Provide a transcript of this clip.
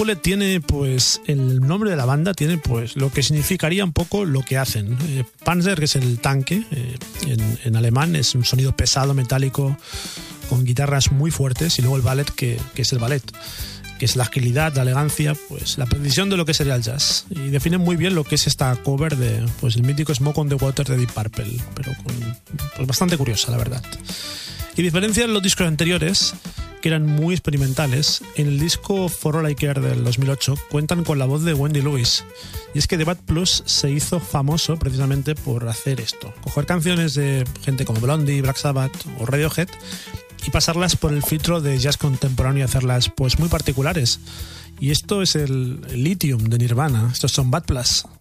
Bullet tiene, pues, el nombre de la banda tiene, pues, lo que significaría un poco lo que hacen. Panzer, que es el tanque, en alemán, es un sonido pesado, metálico, con guitarras muy fuertes, y luego el ballet, que es el ballet, que es la agilidad, la elegancia, pues la precisión de lo que sería el jazz. Y define muy bien lo que es esta cover de, pues, el mítico Smoke on the Water de Deep Purple, pero pues bastante curiosa, la verdad. Y diferencian los discos anteriores, que eran muy experimentales. En el disco For All I Care del 2008 cuentan con la voz de Wendy Lewis. Y es que The Bad Plus se hizo famoso precisamente por hacer esto: coger canciones de gente como Blondie, Black Sabbath o Radiohead y pasarlas por el filtro de jazz contemporáneo y hacerlas, pues, muy particulares. Y esto es el Lithium de Nirvana. Estos son Bad Plus.